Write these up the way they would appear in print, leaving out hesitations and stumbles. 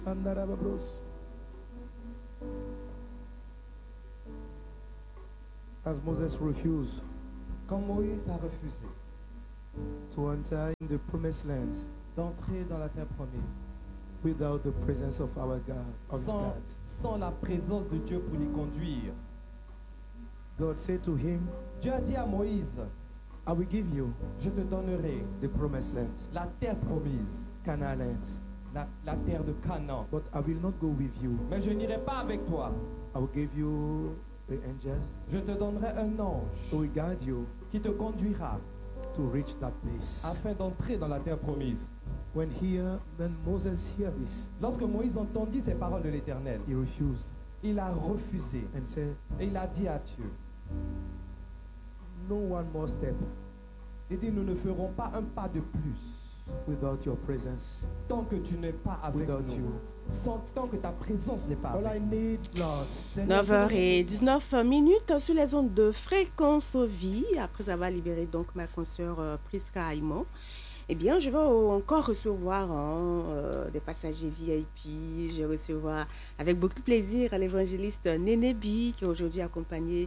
As Moses refused Quand Moïse a refusé to enter in the promised land d'entrer dans la terre promise, without the presence of our God, of God, sans la présence de Dieu pour l'y conduire, God said to him, Dieu a dit à Moïse, I will give you je te donnerai the promised land, la terre promise, Canaan land, la terre de Canaan. but I will not go with you. Mais je n'irai pas avec toi. I will give you the angels Je te donnerai un ange who will guide you qui te conduira to reach that place. afin d'entrer dans la terre promise. When Moses heard this, Lorsque Moïse entendit ces paroles de l'Éternel, he refused il a refusé and said, et il a dit à Dieu, no one more step il dit, nous ne ferons pas un pas de plus without your presence, tant que tu n'es pas avec without nous, you. tant que ta présence n'est pas All I avec nous. need, Lord, Seigneur, 9h19 sur les ondes de Fréquence Vie, après avoir libéré donc ma consoeur Prisca Aymon. Eh bien, je vais encore recevoir des passagers VIP. Je vais recevoir avec beaucoup de plaisir l'évangéliste Nénébi, qui est aujourd'hui accompagné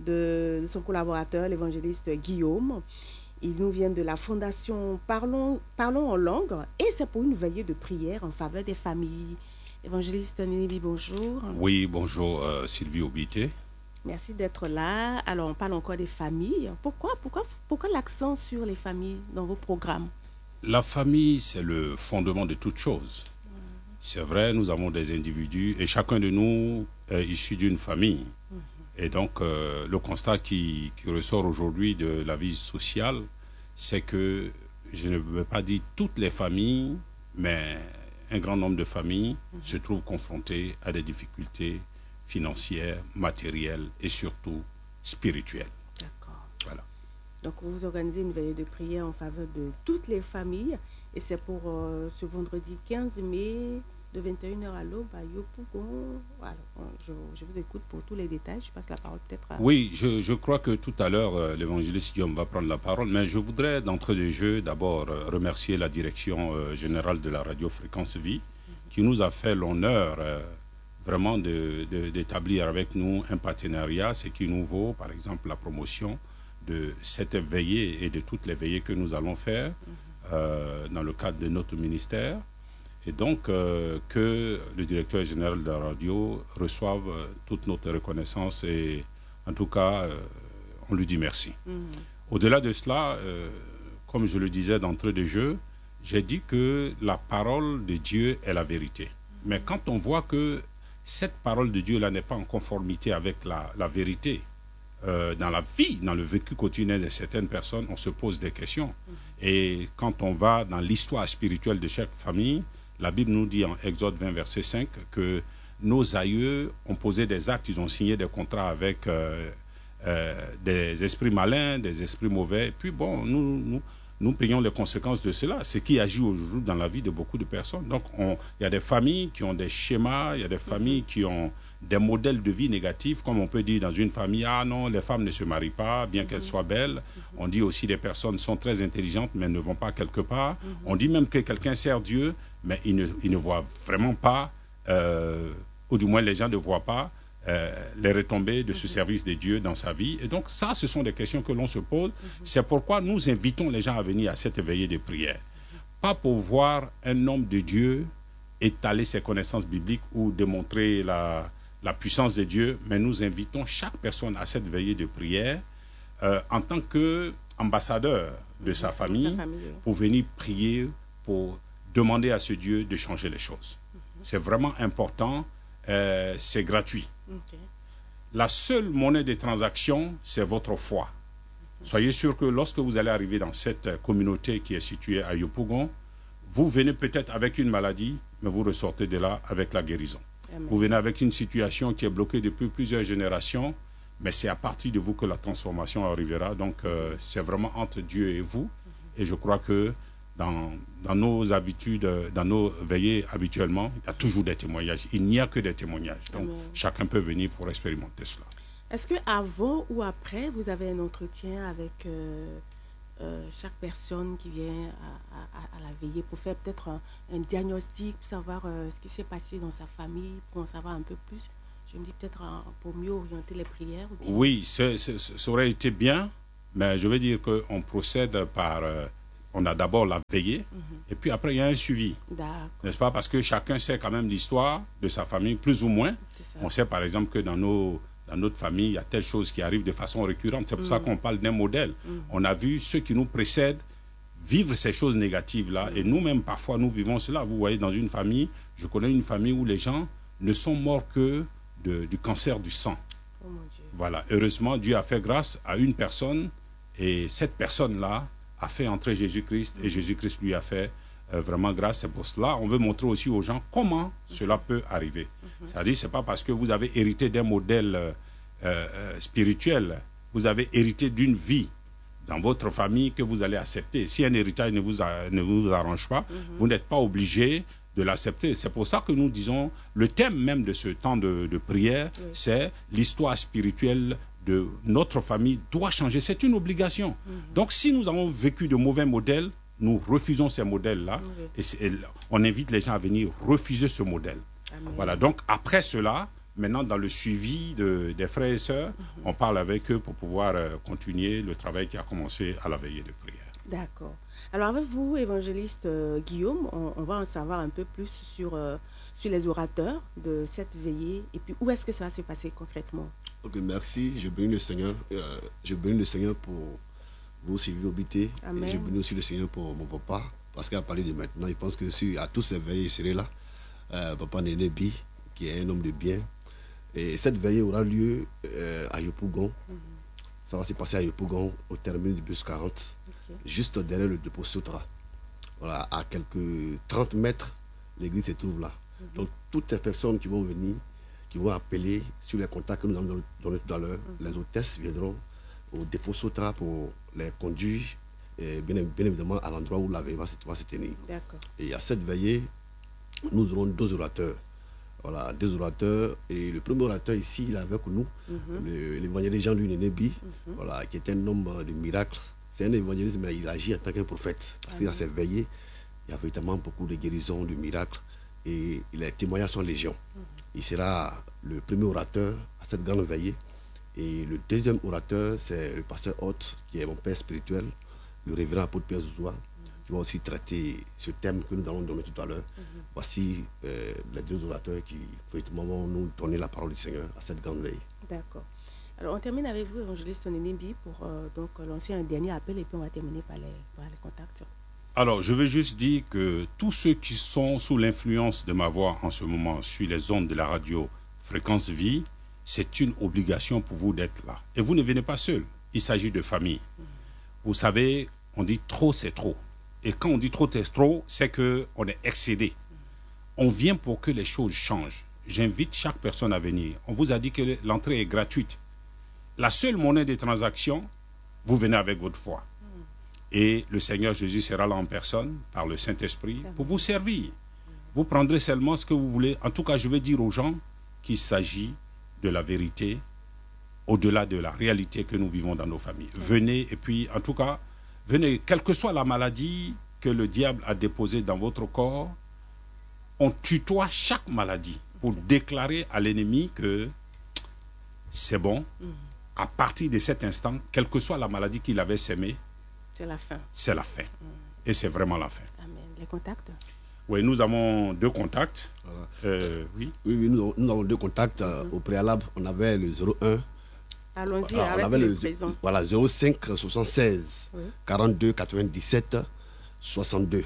de son collaborateur, l'évangéliste Guillaume. Il nous vient de la fondation Parlons en langue, et c'est pour une veillée de prière en faveur des familles. Évangéliste Nénébi, bonjour. Oui, bonjour Sylvie Obité. Merci d'être là. Alors, on parle encore des familles. Pourquoi l'accent sur les familles dans vos programmes? La famille, c'est le fondement de toute chose. C'est vrai, nous avons des individus et chacun de nous est issu d'une famille. Et donc, le constat qui ressort aujourd'hui de la vie sociale, c'est que je ne veux pas dire toutes les familles, mais un grand nombre de familles se trouvent confrontées à des difficultés financières, matérielles et surtout spirituelles. D'accord. Voilà. Donc, vous organisez une veillée de prière en faveur de toutes les familles. Et c'est pour ce vendredi 15 mai, de 21h à l'aube à Yopougon. Voilà. Je vous écoute pour tous les détails. Je passe la parole peut-être à... Oui, je crois que tout à l'heure, l'évangéliste Guillaume va prendre la parole. Mais je voudrais, d'entrée de jeu, d'abord remercier la direction générale de la radio Fréquence Vie, qui nous a fait l'honneur vraiment d'établir avec nous un partenariat, ce qui nous vaut, par exemple, la promotion de cette veillée et de toutes les veillées que nous allons faire dans le cadre de notre ministère. Et donc, que le directeur général de la radio reçoive toute notre reconnaissance et en tout cas, on lui dit merci. Au-delà de cela, comme je le disais d'entrée de jeu, j'ai dit que la parole de Dieu est la vérité. Mais quand on voit que cette parole de Dieu-là n'est pas en conformité avec la vérité, dans la vie, dans le vécu quotidien de certaines personnes, on se pose des questions. Et quand on va dans l'histoire spirituelle de chaque famille, la Bible nous dit en Exode 20, verset 5, que nos aïeux ont posé des actes, ils ont signé des contrats avec des esprits malins, des esprits mauvais. Et puis bon, nous payons les conséquences de cela, ce qui agit aujourd'hui dans la vie de beaucoup de personnes. Donc il y a des familles qui ont des schémas, il y a des familles qui ont des modèles de vie négatifs, comme on peut dire dans une famille, ah non, les femmes ne se marient pas, bien qu'elles soient belles. On dit aussi que les personnes sont très intelligentes, mais ne vont pas quelque part. On dit même que quelqu'un sert Dieu, mais il ne voit vraiment pas, ou du moins les gens ne voient pas les retombées de ce service de Dieu dans sa vie. Et donc ça, ce sont des questions que l'on se pose. C'est pourquoi nous invitons les gens à venir à cette veillée de prière. Pas pour voir un homme de Dieu étaler ses connaissances bibliques ou démontrer la puissance de Dieu, mais nous invitons chaque personne à cette veillée de prière en tant qu'ambassadeur de sa famille, pour venir prier, pour demander à ce Dieu de changer les choses. C'est vraiment important, c'est gratuit. La seule monnaie de transaction, c'est votre foi. Soyez sûr que lorsque vous allez arriver dans cette communauté qui est située à Yopougon, vous venez peut-être avec une maladie, mais vous ressortez de là avec la guérison. Amen. Vous venez avec une situation qui est bloquée depuis plusieurs générations, mais c'est à partir de vous que la transformation arrivera. Donc, c'est vraiment entre Dieu et vous. Et je crois que dans nos habitudes, dans nos veillées habituellement, il y a toujours des témoignages. Il n'y a que des témoignages. Donc, Amen. Chacun peut venir pour expérimenter cela. Est-ce qu'avant ou après, vous avez un entretien avec chaque personne qui vient à la veillée pour faire peut-être un diagnostic, pour savoir ce qui s'est passé dans sa famille, pour en savoir un peu plus. Je me dis peut-être pour mieux orienter les prières. Oui, ça aurait été bien, mais je veux dire qu'on procède par... on a d'abord la veillée, et puis après, il y a un suivi. N'est-ce pas? Parce que chacun sait quand même l'histoire de sa famille, plus ou moins. On sait par exemple que dans notre famille, il y a telle chose qui arrive de façon récurrente. C'est pour ça qu'on parle d'un modèle. On a vu ceux qui nous précèdent vivre ces choses négatives-là, et nous-mêmes, parfois, nous vivons cela. Vous voyez, dans une famille, je connais une famille où les gens ne sont morts que du cancer du sang. Oh mon Dieu. Voilà. Heureusement, Dieu a fait grâce à une personne, et cette personne-là a fait entrer Jésus-Christ, et Jésus-Christ lui a fait vraiment grâce. C'est pour cela on veut montrer aussi aux gens comment cela peut arriver. C'est-à-dire, ce n'est pas parce que vous avez hérité d'un modèle spirituel, vous avez hérité d'une vie dans votre famille que vous allez accepter. Si un héritage ne vous arrange pas, vous n'êtes pas obligé de l'accepter. C'est pour ça que nous disons, le thème même de ce temps de prière, c'est l'histoire spirituelle de notre famille doit changer. C'est une obligation. Donc, si nous avons vécu de mauvais modèles, nous refusons ces modèles-là. Et on invite les gens à venir refuser ce modèle. Amen. Voilà. Donc, après cela, maintenant, dans le suivi des frères et sœurs, on parle avec eux pour pouvoir continuer le travail qui a commencé à la veillée de prière. D'accord. Alors, avec vous, évangéliste Guillaume, on va en savoir un peu plus sur les orateurs de cette veillée et puis où est-ce que ça va se passer concrètement. Ok, merci. Je bénis le Seigneur. Je bénis le Seigneur pour vous, Sylvie Obité. Et je bénis aussi le Seigneur pour mon papa, parce qu'il a parlé de maintenant. Il pense que à tous ces veillées, il serait là. Papa Nénébi, qui est un homme de bien. Et cette veillée aura lieu à Yopougon. Ça va se passer à Yopougon, au terminus du bus 40, juste derrière le dépôt Sotra. Voilà, à quelques 30 mètres, l'église se trouve là. Donc, toutes les personnes qui vont venir, qui vont appeler sur les contacts que nous avons donnés tout à l'heure, les hôtesses viendront au dépôt Sotra pour les conduire, et bien évidemment à l'endroit où la veillée va se tenir. Et à cette veillée, nous aurons 2 orateurs. Voilà, 2 orateurs. Et le premier orateur ici, il est avec nous, l'évangéliste Jean-Louis Nénébi, voilà, qui est un homme de miracle. C'est un évangéliste, mais il agit en tant qu'un prophète. Parce qu'à cette veillée, il y a véritablement beaucoup de guérisons, de miracles. Et les témoignages sont légion. Il sera le premier orateur à cette grande veillée. Et le deuxième orateur, c'est le pasteur Hôte, qui est mon père spirituel, le révérend apôtre Pierre Zouzoua, qui va aussi traiter ce thème que nous allons donner tout à l'heure. Voici les 2 orateurs qui vont nous donner la parole du Seigneur à cette grande veille. D'accord. Alors on termine avec vous, évangéliste Nénébi, pour donc lancer un dernier appel et puis on va terminer par les contacts. Alors, je veux juste dire que tous ceux qui sont sous l'influence de ma voix en ce moment sur les ondes de la radio Fréquence Vie, c'est une obligation pour vous d'être là. Et vous ne venez pas seul. Il s'agit de famille. Vous savez, on dit trop, c'est trop. Et quand on dit trop, c'est trop, c'est qu'on est excédé. On vient pour que les choses changent. J'invite chaque personne à venir. On vous a dit que l'entrée est gratuite. La seule monnaie de transaction, vous venez avec votre foi. Et le Seigneur Jésus sera là en personne, par le Saint-Esprit, pour vous servir. Vous prendrez seulement ce que vous voulez. En tout cas, je veux dire aux gens qu'il s'agit de la vérité, au-delà de la réalité que nous vivons dans nos familles. Venez, et puis, en tout cas, venez, quelle que soit la maladie que le diable a déposée dans votre corps, on tutoie chaque maladie pour déclarer à l'ennemi que c'est bon. À partir de cet instant, quelle que soit la maladie qu'il avait sémée, c'est la fin. C'est la fin. Et c'est vraiment la fin. Amen. Les contacts? Oui, nous avons 2 contacts. Voilà. Oui, nous avons 2 contacts. Au préalable, on avait le 01. Allons-y avec le présent. Voilà, 05 76 42 97 62.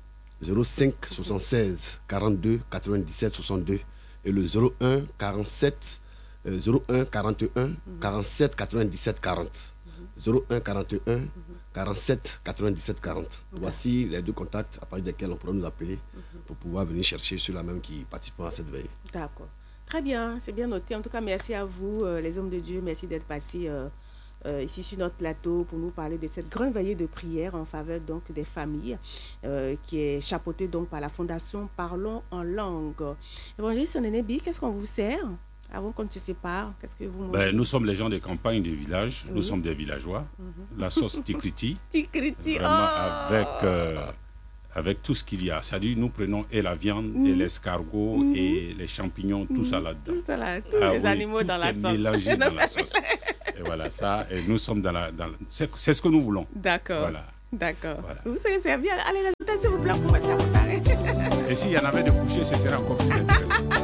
05 76 42 97 62. Et le 01 47 01 41 47 97 40. 01 41 47 97 40. Voici les 2 contacts à partir desquels on pourra nous appeler pour pouvoir venir chercher ceux-là même qui participeront à cette veille. D'accord. Très bien, c'est bien noté. En tout cas, merci à vous, les hommes de Dieu. Merci d'être passés ici sur notre plateau pour nous parler de cette grande veillée de prière en faveur donc des familles qui est chapeautée donc par la Fondation Parlons en langue. Évangéliste Nénébi, qu'est-ce qu'on vous sert? Avant qu'on ne se sépare, qu'est-ce que vous mangez? Nous sommes les gens des campagnes, des villages. Oui. Nous sommes des villageois. La sauce tikriti. Tikriti, vraiment avec tout ce qu'il y a. C'est-à-dire, nous prenons et la viande, et l'escargot, et les champignons, tout ça là-dedans. Tout ça là, tous les animaux dans la sauce. Mélangé dans la sauce. Et voilà, ça, et nous sommes dans la... C'est ce que nous voulons. D'accord. Voilà. D'accord. Voilà. Vous savez servir. Allez, s'il vous plaît, pour passer à préparer. Et s'il y en avait de coucher, ce serait encore plus intéressant.